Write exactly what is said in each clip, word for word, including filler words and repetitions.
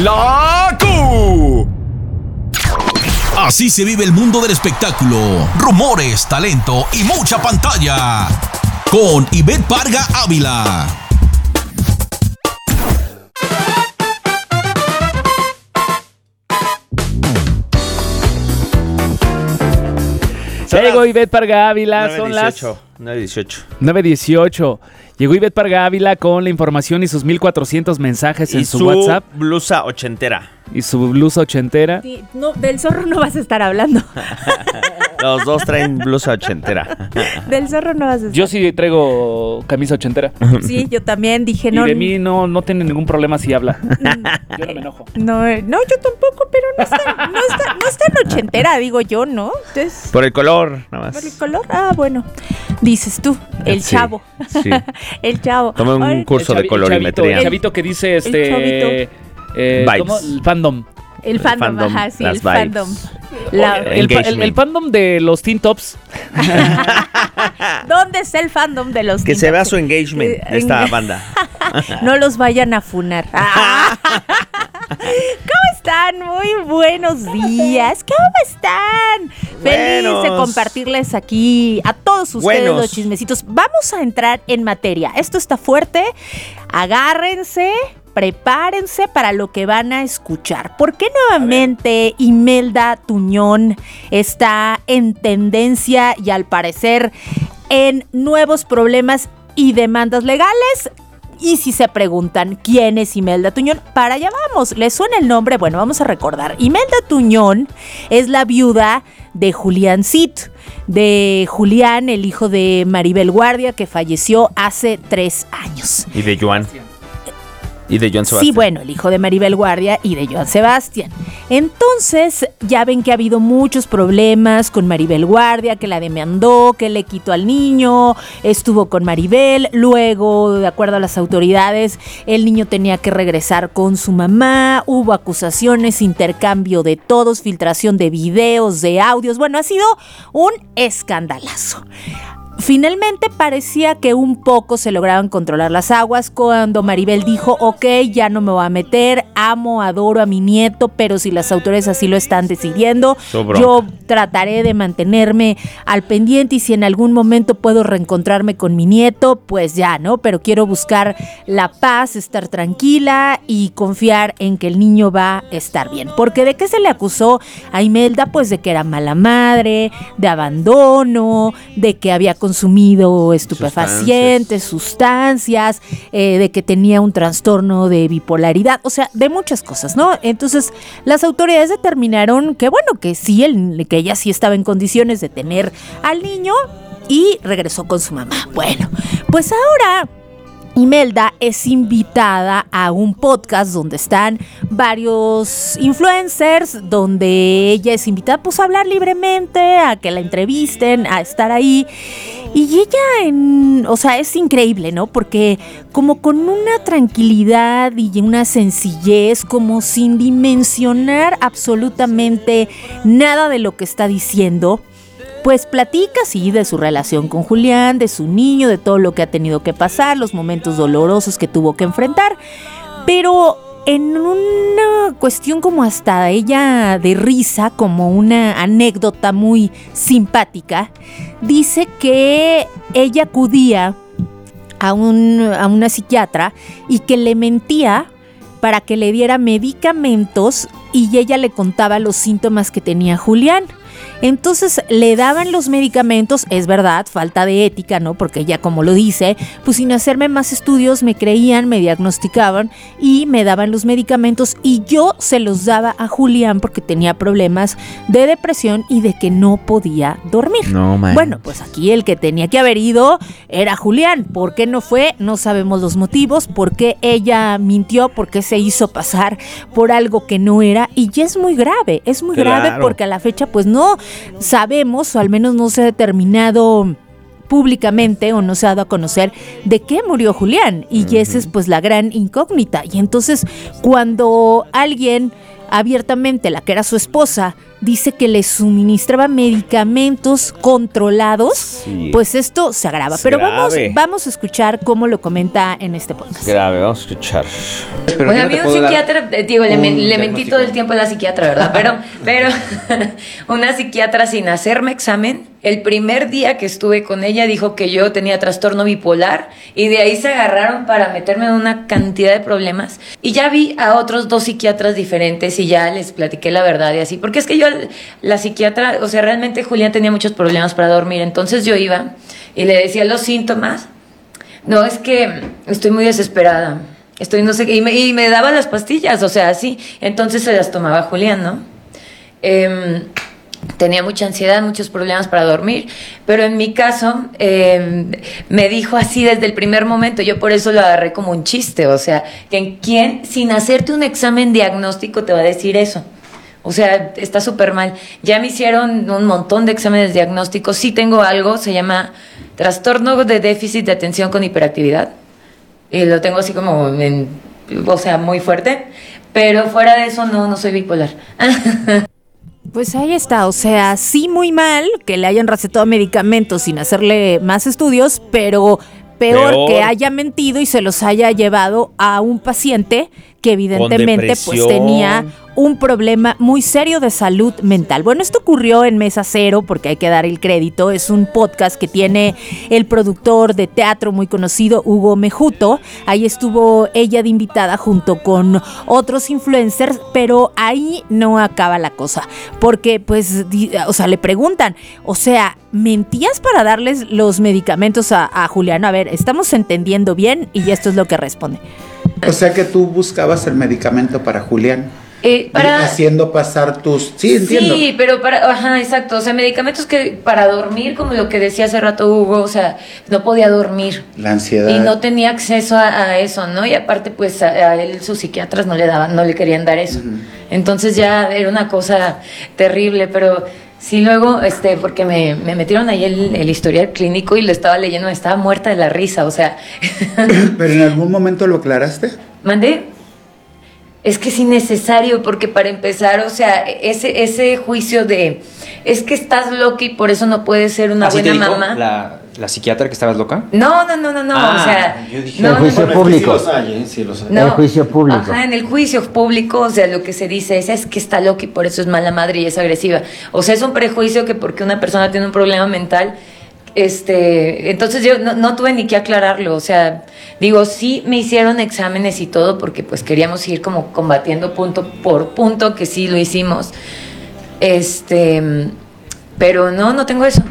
la Q. Así se vive el mundo del espectáculo. Rumores, talento y mucha pantalla. Con Ivette Parga Ávila. Llegó Ivette Parga Ávila, son las nueve dieciocho. nueve dieciocho. Llegó Ivette Parga Ávila con la información y sus mil cuatrocientos mensajes en y su, su WhatsApp. blusa ochentera. Y su blusa ochentera. Sí, no, del zorro no vas a estar hablando. Los dos traen blusa ochentera. Del zorro no vas a estar. Yo sí traigo camisa ochentera. Sí, yo también dije Y no. de mí no, no tiene ningún problema si habla. Yo no me enojo. No, no, yo tampoco, pero no está, no está, no está en ochentera, digo yo, ¿no? Entonces, Por el color, nada más. ¿por el color? Ah, bueno. Dices tú, el Sí, chavo. sí. El chavo. Tomé un Ay, curso El de chavi- colorimetría. El chavito que dice este. chavito. eh, Vibes. ¿cómo? El fandom. El fandom, fandom, ajá, sí, las el vibes. fandom. La- El, el, Engagement. el fandom de los Teen Tops. ¿Dónde está el fandom de los Que Teen se vea Tops? su engagement Eh, de esta en- banda. No los vayan a funar. Ah. ¿Cómo están? Muy buenos días. ¿Cómo están? Feliz de Buenos. compartirles aquí a todos ustedes Buenos. los chismecitos. Vamos a entrar en materia. Esto está fuerte. Agárrense. Prepárense para lo que van a escuchar. ¿Por qué nuevamente Imelda Tuñón está en tendencia y al parecer en nuevos problemas y demandas legales? Y si se preguntan quién es Imelda Tuñón, para allá vamos. ¿Les suena el nombre? Bueno, vamos a recordar. Imelda Tuñón es la viuda de Julián Cid, de Julián, el hijo de Maribel Guardia, que falleció hace tres años. Y de Joan. Y de Joan Sebastián. Sí, bueno, el hijo de Maribel Guardia y de Joan Sebastián. Entonces, ya ven que ha habido muchos problemas con Maribel Guardia, que la demandó, que le quitó al niño, estuvo con Maribel, luego, de acuerdo a las autoridades, el niño tenía que regresar con su mamá, hubo acusaciones, intercambio de todos, filtración de videos, de audios, bueno, ha sido un escandalazo. Finalmente parecía que un poco se lograban controlar las aguas cuando Maribel dijo, ok, ya no me voy a meter, amo, adoro a mi nieto, pero si las autoridades así lo están decidiendo, yo trataré de mantenerme al pendiente y si en algún momento puedo reencontrarme con mi nieto, pues ya, ¿no? Pero quiero buscar la paz, estar tranquila y confiar en que el niño va a estar bien. Porque ¿de qué se le acusó a Imelda? Pues de que era mala madre, de abandono, de que había consumido estupefacientes, sustancias, eh, de que tenía un trastorno de bipolaridad, o sea, de muchas cosas, ¿no? Entonces, las autoridades determinaron que, bueno, que sí, el, que ella sí estaba en condiciones de tener al niño y regresó con su mamá. Bueno, pues ahora Imelda es invitada a un podcast donde están varios influencers, donde ella es invitada pues a hablar libremente, a que la entrevisten, a estar ahí. Y ella, en, o sea, es increíble, ¿no? Porque como con una tranquilidad y una sencillez, como sin dimensionar absolutamente nada de lo que está diciendo, pues platica, sí, de su relación con Julián, de su niño, de todo lo que ha tenido que pasar, los momentos dolorosos que tuvo que enfrentar, pero en una cuestión como hasta ella de risa, como una anécdota muy simpática, dice que ella acudía a, un, a una psiquiatra y que le mentía para que le diera medicamentos y ella le contaba los síntomas que tenía Julián. Entonces le daban los medicamentos, es verdad, falta de ética, ¿no? Porque ella, como lo dice, pues sin hacerme más estudios me creían, me diagnosticaban y me daban los medicamentos y yo se los daba a Julián porque tenía problemas de depresión y de que no podía dormir. No, man. Bueno, pues aquí el que tenía que haber ido era Julián. ¿Por qué no fue? No sabemos los motivos. ¿Por qué ella mintió? ¿Por qué se hizo pasar por algo que no era? Y ya es muy grave, es muy Claro. grave porque a la fecha pues no sabemos, o al menos no se ha determinado públicamente o no se ha dado a conocer de qué murió Julián y uh-huh. esa es pues la gran incógnita. Y entonces cuando alguien abiertamente, la que era su esposa, dice que le suministraba medicamentos controlados, sí. Pues esto se agrava. Pero vamos, vamos a escuchar cómo lo comenta en este podcast. Grave, vamos a escuchar. Pero pues a mí un psiquiatra, digo, le, le mentí todo el tiempo a la psiquiatra, ¿verdad? Pero, pero una psiquiatra sin hacerme examen, el primer día que estuve con ella dijo que yo tenía trastorno bipolar y de ahí se agarraron para meterme en una cantidad de problemas. Y ya vi a otros dos psiquiatras diferentes y ya les platiqué la verdad y así. Porque es que yo, la psiquiatra, o sea, realmente Julián tenía muchos problemas para dormir. Entonces yo iba y le decía los síntomas. No, es que estoy muy desesperada. Estoy no sé qué. Y me, y me daba las pastillas, o sea, así. Entonces se las tomaba Julián, ¿no? Eh... Tenía mucha ansiedad, muchos problemas para dormir, pero en mi caso eh, me dijo así desde el primer momento, yo por eso lo agarré como un chiste, o sea, que quién sin hacerte un examen diagnóstico te va a decir eso. O sea, está súper mal. Ya me hicieron un montón de exámenes diagnósticos, sí tengo algo, se llama trastorno de déficit de atención con hiperactividad, y lo tengo así como, en, o sea, muy fuerte, pero fuera de eso no, no soy bipolar. Pues ahí está, o sea, sí muy mal que le hayan recetado medicamentos sin hacerle más estudios, pero peor, peor que haya mentido y se los haya llevado a un paciente que evidentemente pues tenía un problema muy serio de salud mental. Bueno, esto ocurrió en Mesa Cero, porque hay que dar el crédito, es un podcast que tiene el productor de teatro muy conocido, Hugo Mejuto. Ahí estuvo ella de invitada junto con otros influencers, pero ahí no acaba la cosa, porque pues, o sea, le preguntan, o sea, ¿mentías para darles los medicamentos a, a Julián? A ver, ¿estamos entendiendo bien? Y esto es lo que responde. O sea que tú buscabas el medicamento para Julián. Eh, para, haciendo pasar tus... Sí, entiendo. Sí, pero para... Ajá, exacto. O sea, medicamentos que para dormir, como lo que decía hace rato Hugo, o sea, no podía dormir. La ansiedad. Y no tenía acceso a, a eso, ¿no? Y aparte, pues, a, a él sus psiquiatras no le daban, no le querían dar eso. Uh-huh. Entonces ya era una cosa terrible, pero... Sí, luego, este, porque me, me metieron ahí el, el historial clínico y lo estaba leyendo, estaba muerta de la risa, o sea... ¿Pero en algún momento lo aclaraste? ¿Mandé? Es que es innecesario, porque para empezar, o sea, ese, ese juicio de... Es que estás loca y por eso no puedes ser una ¿Así buena te dijo mamá. La, ¿La psiquiatra que estabas loca? No, no, no, no, no, ah, o sea... Yo dije, no, el juicio no, público. No, sí los hay, ¿eh? Sí los hay. No, el juicio público. Ajá, en el juicio público, o sea, lo que se dice es, es que está loca y por eso es mala madre y es agresiva. O sea, es un prejuicio que porque una persona tiene un problema mental... Este, entonces yo no, no tuve ni que aclararlo, o sea, digo, sí me hicieron exámenes y todo porque pues queríamos ir como combatiendo punto por punto, que sí lo hicimos, este, pero no, no tengo eso.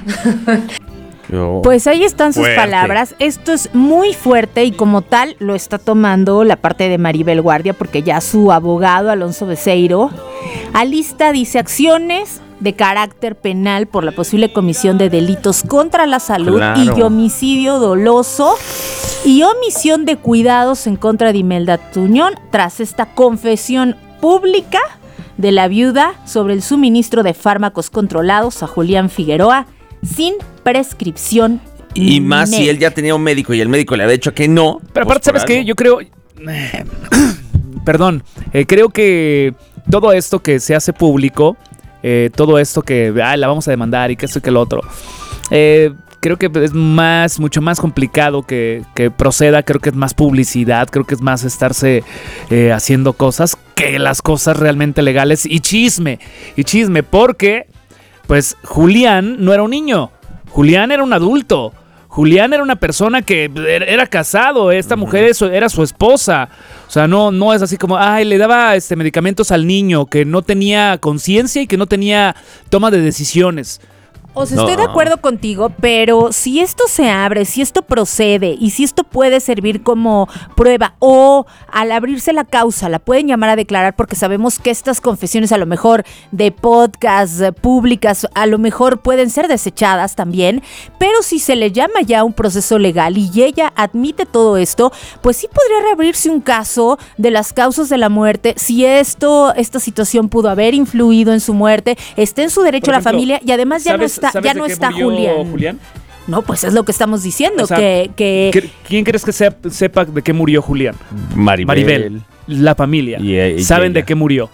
Pues ahí están sus Fuerte. palabras. Esto es muy fuerte y como tal lo está tomando la parte de Maribel Guardia, porque ya su abogado Alonso Beceiro alista, dice, acciones de carácter penal por la posible comisión de delitos contra la salud Claro. y homicidio doloso y omisión de cuidados en contra de Imelda Tuñón tras esta confesión pública de la viuda sobre el suministro de fármacos controlados a Julián Figueroa sin prescripción Y más médica. si él ya tenía un médico y el médico le había dicho que no. Pero pues aparte, ¿sabes por qué? algo. Yo creo... eh, Perdón, eh, creo que todo esto que se hace público, eh, todo esto que ah, la vamos a demandar y que esto y que lo otro, eh, creo que es más, mucho más complicado que, que proceda. Creo que es más publicidad, creo que es más estarse eh, haciendo cosas que las cosas realmente legales y chisme, y chisme, porque pues Julián no era un niño, Julián era un adulto. Julián era una persona que era casado, esta mujer eso, era su esposa. O sea, no, no es así como, ay, le daba este, medicamentos al niño, que no tenía conciencia y que no tenía toma de decisiones. O sea, No. estoy de acuerdo contigo, pero si esto se abre, si esto procede y si esto puede servir como prueba o al abrirse la causa la pueden llamar a declarar, porque sabemos que estas confesiones a lo mejor de podcast eh, públicas a lo mejor pueden ser desechadas también, pero si se le llama ya un proceso legal y ella admite todo esto, pues sí podría reabrirse un caso de las causas de la muerte, si esto, esta situación pudo haber influido en su muerte, está en su derecho Por a la ejemplo, familia y además ya no ¿sabes- está, sabes ya de no qué está murió Julián. Julián? No, pues es lo que estamos diciendo, O sea, que, que ¿Qué- ¿Quién crees que sep- sepa de qué murió Julián? Maribel. Maribel, la familia. Y- y ¿Saben ella. de qué murió?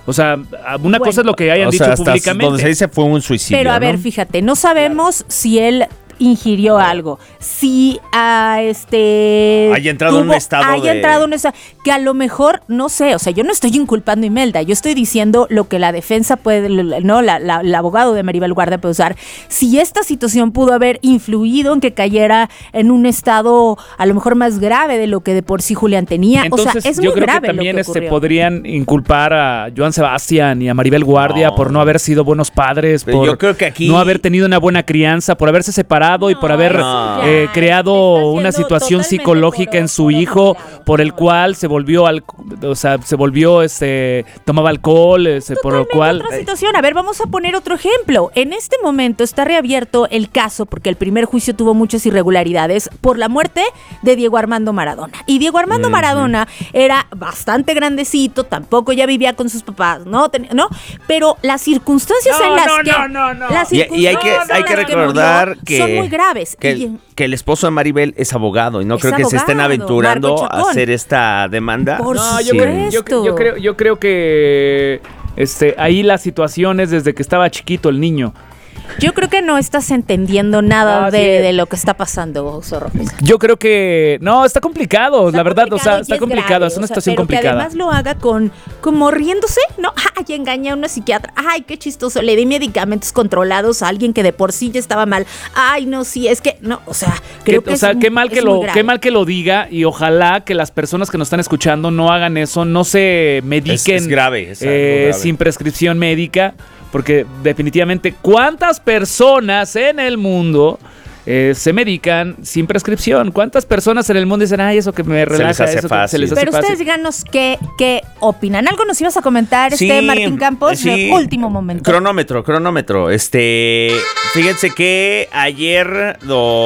O sea, una Bueno, cosa es lo que hayan O dicho sea, hasta públicamente. donde se dice fue un suicidio, Pero a ver, ¿no? fíjate, no sabemos si él ingirió algo, si a este Haya entrado en un estado haya de- entrado en esa que a lo mejor no sé, o sea, yo no estoy inculpando a Imelda, yo estoy diciendo lo que la defensa puede, no, la, la, el abogado de Maribel Guardia puede usar. Si esta situación pudo haber influido en que cayera en un estado a lo mejor más grave de lo que de por sí Julián tenía, Entonces, o sea, es yo muy creo grave que también lo que este, ocurrió. podrían inculpar a Joan Sebastián y a Maribel Guardia No. por no haber sido buenos padres, Pero por yo creo que aquí- no haber tenido una buena crianza, por haberse separado y por haber No. eh, Ya, creado te está una haciendo situación totalmente psicológica por- en su por hijo, otro lado. por el cual se volvió al, o sea, se volvió, este, tomaba alcohol, este, por lo Totalmente cual. otra situación. A ver, vamos a poner otro ejemplo. En este momento está reabierto el caso porque el primer juicio tuvo muchas irregularidades por la muerte de Diego Armando Maradona. Y Diego Armando Maradona era bastante grandecito, tampoco ya vivía con sus papás, ¿no? Ten- ¿no? Pero las circunstancias No, en las no, que no, no, no. las Y, y hay que, circunstancias hay en que las recordar murió que, son muy graves. que, Y- el, que el esposo de Maribel es abogado y no Es creo que se estén abogado, aventurando Marco a Chacón. hacer esta demanda. Por No, yo, Sí. creo, yo, yo creo, yo creo que este, ahí la situación es desde que estaba chiquito el niño. Yo creo que no estás entendiendo nada No, de, sí. de lo que está pasando, Zorro. Yo creo que no, está complicado, Está la verdad, o sea, complicado y está es complicado, grave, es una o sea, situación pero complicada. Que además lo haga con como riéndose, ¿no? Ay, engañé a una psiquiatra. Ay, qué chistoso. Le di medicamentos controlados a alguien que de por sí ya estaba mal. Ay, no, sí, es que no, o sea, creo Que- que o sea, es, qué mal que es lo, muy grave. qué mal que lo diga y ojalá que las personas que nos están escuchando no hagan eso, no se mediquen Es- es grave, es algo eh, grave. sin prescripción médica, porque definitivamente cuántas personas en el mundo eh, se medican sin prescripción, cuántas personas en el mundo dicen, ay, eso que me relaja, les hace eso que fácil. se les hace Pero ustedes fácil. díganos qué, qué opinan. ¿Algo nos ibas a comentar, este Martín Campos? sí. Último momento. Cronómetro, cronómetro. Este, fíjense que ayer,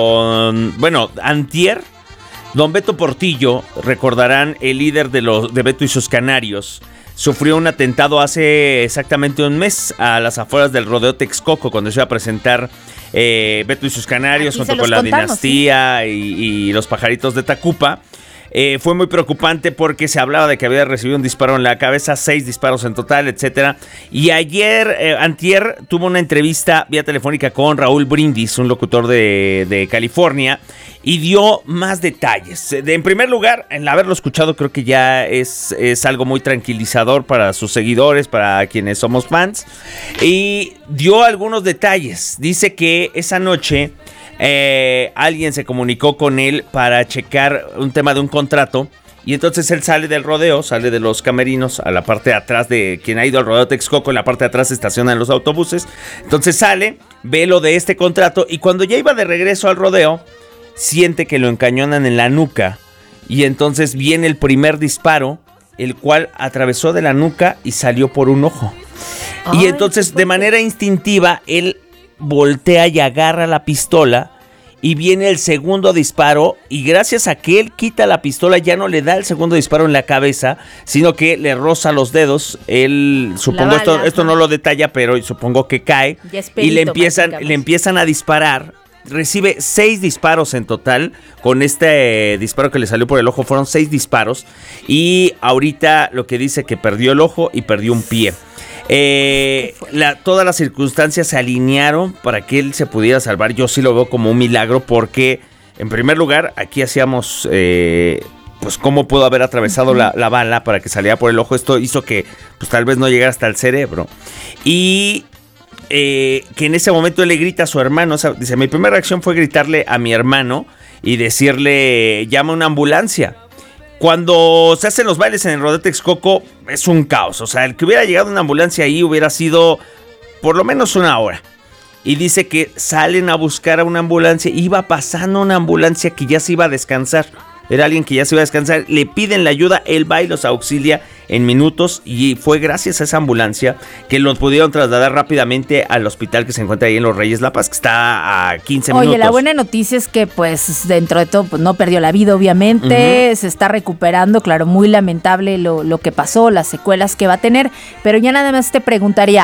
don, bueno, antier, don Beto Portillo, recordarán, el líder de los de Beto y sus Canarios, sufrió un atentado hace exactamente un mes a las afueras del Rodeo Texcoco, cuando se iba a presentar eh, Beto y sus Canarios Aquí junto se con los la contamos, dinastía y, y los pajaritos de Tacupa. Eh, fue muy preocupante porque se hablaba de que había recibido un disparo en la cabeza, seis disparos en total, etcétera. Y ayer, eh, antier, tuvo una entrevista vía telefónica con Raúl Brindis, un locutor de, de California, y dio más detalles. De, en primer lugar, en haberlo escuchado, creo que ya es, es algo muy tranquilizador para sus seguidores, para quienes somos fans. Y dio algunos detalles. Dice que esa noche Eh, alguien se comunicó con él para checar un tema de un contrato y entonces él sale del rodeo, sale de los camerinos a la parte de atrás de quien ha ido al rodeo Texcoco, en la parte de atrás se estacionan los autobuses, entonces sale, ve lo de este contrato y cuando ya iba de regreso al rodeo, siente que lo encañonan en la nuca y entonces viene el primer disparo, el cual atravesó de la nuca y salió por un ojo. Ay, Y entonces de manera instintiva él voltea y agarra la pistola y viene el segundo disparo y gracias a que él quita la pistola ya no le da el segundo disparo en la cabeza, sino que le roza los dedos. Él, supongo, La esto, bala, esto no lo detalla, pero supongo que cae Ya es y le perito, empiezan, platicamos. le empiezan a disparar. Recibe seis disparos en total. Con este eh, disparo que le salió por el ojo fueron seis disparos. Y ahorita lo que dice que perdió el ojo y perdió un pie. Eh, la, todas las circunstancias se alinearon para que él se pudiera salvar. Yo sí lo veo como un milagro porque, en primer lugar, aquí hacíamos eh, pues cómo pudo haber atravesado la, la bala para que saliera por el ojo. Esto hizo que pues tal vez no llegara hasta el cerebro. Y eh, que en ese momento él le grita a su hermano. O sea, dice, mi primera reacción fue gritarle a mi hermano y decirle, llama una ambulancia. Cuando se hacen los bailes en el Rodeo Texcoco es un caos. O sea, el que hubiera llegado una ambulancia ahí hubiera sido por lo menos una hora. Y dice que salen a buscar a una ambulancia. Iba pasando una ambulancia que ya se iba a descansar. Era alguien que ya se iba a descansar. Le piden la ayuda. Él va y los auxilia en minutos. Y fue gracias a esa ambulancia que los pudieron trasladar rápidamente al hospital que se encuentra ahí en Los Reyes La Paz, que está a quince Oye, minutos. la buena noticia es que, pues, dentro de todo, pues no perdió la vida, obviamente. Uh-huh. Se está recuperando, claro, muy lamentable lo, lo que pasó, las secuelas que va a tener. Pero ya nada más te preguntaría,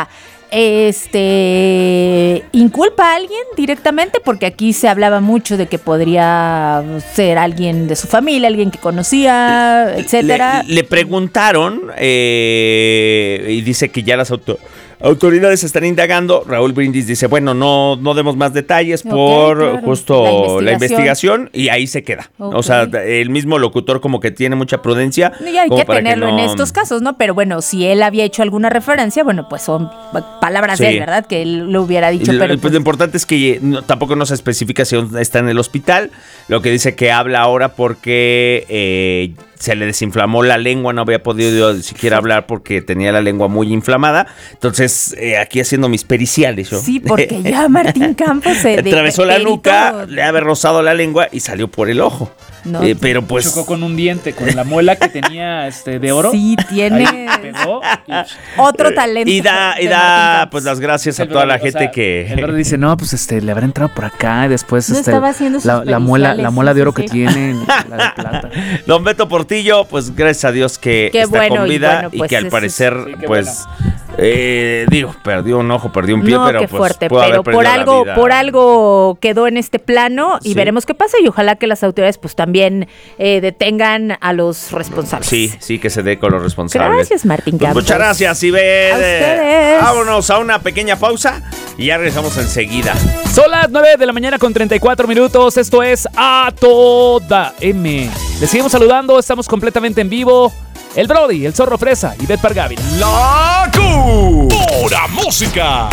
este inculpa a alguien directamente, porque aquí se hablaba mucho de que podría ser alguien de su familia, alguien que conocía, etcétera. Le, le preguntaron eh, y dice que ya las auto, autoridades están indagando. Raúl Brindis dice, bueno, no, no demos más detalles okay, por claro. justo la investigación. la investigación y ahí se queda. Okay. O sea, el mismo locutor como que tiene mucha prudencia. Y hay como que para tenerlo que no... en estos casos, ¿no? Pero bueno, si él había hecho alguna referencia, bueno, pues son palabras sí. de él, ¿verdad? Que él lo hubiera dicho. Y, pero pues, pues lo importante es que no, tampoco no se especifica si está en el hospital. Lo que dice que habla ahora porque eh, se le desinflamó la lengua, no había podido siquiera hablar porque tenía la lengua muy inflamada. Entonces, eh, aquí haciendo mis periciales yo. Sí, porque ya Martín Campos se atravesó la nuca, le había rozado la lengua y salió por el ojo. No, eh, pero pues chocó con un diente, con la muela que tenía este de oro. Sí, tiene pegó y... otro talento. Y da, y da pues las gracias a toda la gente, o sea, que el verde dice, no, pues este le habrá entrado por acá y después no este estaba haciendo la, la muela, la muela de oro sí, que sí. tiene, la de plata. Don Beto Portillo, pues gracias a Dios que qué está bueno, con vida y, bueno, y pues que al es, parecer sí, pues bueno. Eh, digo, perdió un ojo, perdió un pie, no, pero qué pues fuerte, pudo pero haber por algo, la vida. por algo quedó en este plano y Sí. veremos qué pasa y ojalá que las autoridades pues también eh, detengan a los responsables. Sí, sí, que se dé con los responsables. Gracias, Martín Pues Campos. muchas gracias, Ivette. A ustedes. Vámonos a una pequeña pausa y ya regresamos enseguida. Son las nueve de la mañana con treinta y cuatro minutos. Esto es A Toda M. Les seguimos saludando, estamos completamente en vivo. El Brody, el Zorro Fresa y Ivette Pargávila. La Q. Pura música.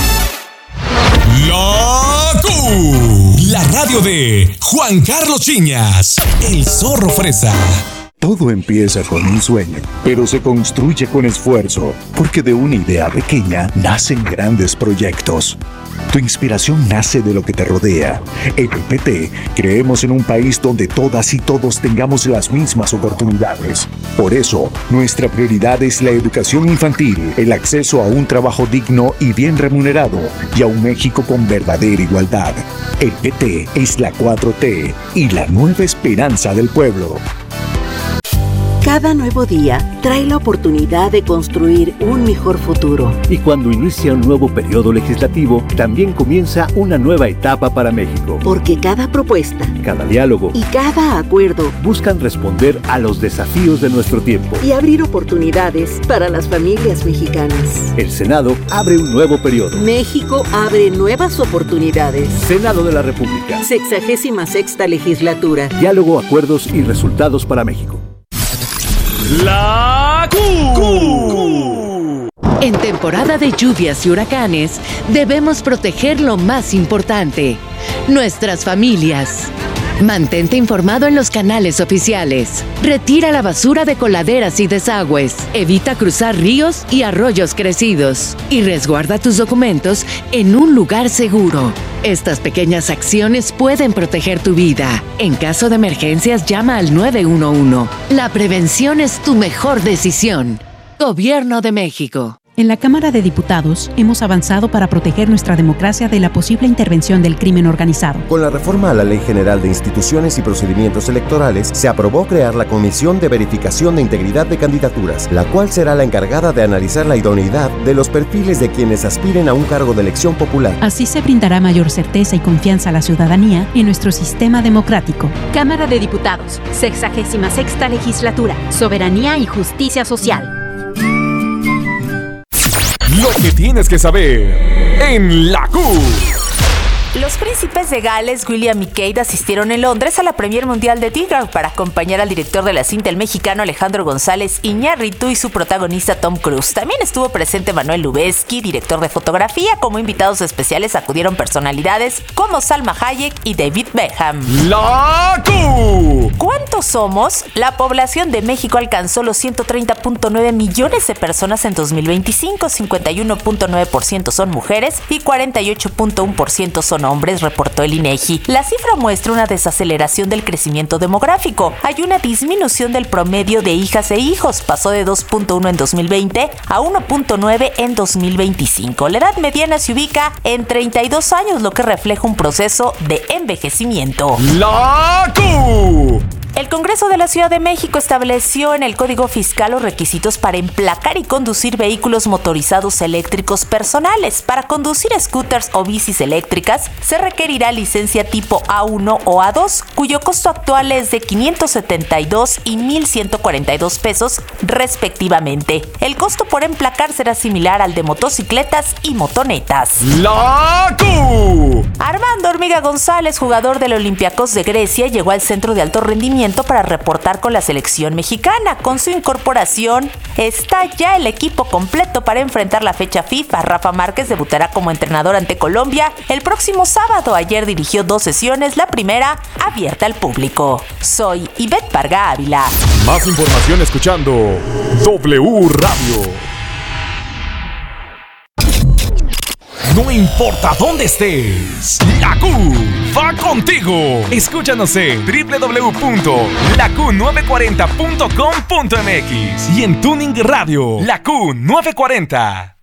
La Q. La radio de Juan Carlos Chiñas. El Zorro Fresa. Todo empieza con un sueño, pero se construye con esfuerzo, porque de una idea pequeña nacen grandes proyectos. Tu inspiración nace de lo que te rodea. En el P T creemos en un país donde todas y todos tengamos las mismas oportunidades. Por eso, nuestra prioridad es la educación infantil, el acceso a un trabajo digno y bien remunerado, y a un México con verdadera igualdad. El P T es la cuatro T y la nueva esperanza del pueblo. Cada nuevo día trae la oportunidad de construir un mejor futuro. Y cuando inicia un nuevo periodo legislativo, también comienza una nueva etapa para México. Porque cada propuesta, cada diálogo y cada acuerdo buscan responder a los desafíos de nuestro tiempo y abrir oportunidades para las familias mexicanas. El Senado abre un nuevo periodo. México abre nuevas oportunidades. Senado de la República. Sexagésima sexta legislatura. Diálogo, acuerdos y resultados para México. La Q. En temporada de lluvias y huracanes, debemos proteger lo más importante, nuestras familias. Mantente informado en los canales oficiales. Retira la basura de coladeras y desagües. Evita cruzar ríos y arroyos crecidos. Y resguarda tus documentos en un lugar seguro. Estas pequeñas acciones pueden proteger tu vida. En caso de emergencias, llama al nueve uno uno. La prevención es tu mejor decisión. Gobierno de México. En la Cámara de Diputados hemos avanzado para proteger nuestra democracia de la posible intervención del crimen organizado. Con la reforma a la Ley General de Instituciones y Procedimientos Electorales, se aprobó crear la Comisión de Verificación de Integridad de Candidaturas, la cual será la encargada de analizar la idoneidad de los perfiles de quienes aspiren a un cargo de elección popular. Así se brindará mayor certeza y confianza a la ciudadanía en nuestro sistema democrático. Cámara de Diputados, sexagésima sexta legislatura, soberanía y justicia social. Lo que tienes que saber en la Q. Los príncipes de Gales, William y Kate, asistieron en Londres a la Premier Mundial de Tigger para acompañar al director de la cinta, el mexicano Alejandro González Iñárritu, y su protagonista Tom Cruise. También estuvo presente Manuel Lubezki, director de fotografía. Como invitados especiales acudieron personalidades como Salma Hayek y David Beckham. La Q. ¿Cuántos somos? La población de México alcanzó los ciento treinta punto nueve millones de personas en dos mil veinticinco. cincuenta y uno punto nueve por ciento son mujeres y cuarenta y ocho punto uno por ciento son hombres, reportó el INEGI. La cifra muestra una desaceleración del crecimiento demográfico. Hay una disminución del promedio de hijas e hijos. Pasó de dos punto uno en dos mil veinte a uno punto nueve en dos mil veinticinco. La edad mediana se ubica en treinta y dos años, lo que refleja un proceso de envejecimiento. La Q. El Congreso de la Ciudad de México estableció en el Código Fiscal los requisitos para emplacar y conducir vehículos motorizados eléctricos personales. Para conducir scooters o bicis eléctricas se requerirá licencia tipo A uno o A dos, cuyo costo actual es de quinientos setenta y dos y mil ciento cuarenta y dos pesos respectivamente. El costo por emplacar será similar al de motocicletas y motonetas. ¡La Q! Armando Hormiga González, jugador del Olympiacos de Grecia, llegó al centro de alto rendimiento para reportar con la selección mexicana. Con su incorporación está ya el equipo completo para enfrentar la fecha FIFA. Rafa Márquez debutará como entrenador ante Colombia el próximo sábado. Ayer dirigió dos sesiones, la primera abierta al público. Soy Ivette Parga Ávila. Más información escuchando W Radio. No importa dónde estés, la Q va contigo. Escúchanos en doble u doble u doble u punto la q nueve cuarenta punto com punto m x y en Tuning Radio, La Q nueve cuarenta.